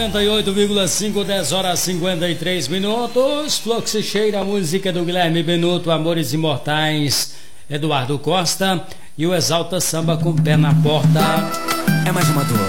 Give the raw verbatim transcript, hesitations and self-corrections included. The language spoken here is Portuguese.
noventa e oito vírgula cinco, dez horas e cinquenta e três minutos. Fluxo cheira, a música do Guilherme Benuto, Amores Imortais, Eduardo Costa e o Exalta Samba com Pé na Porta. É mais uma dor.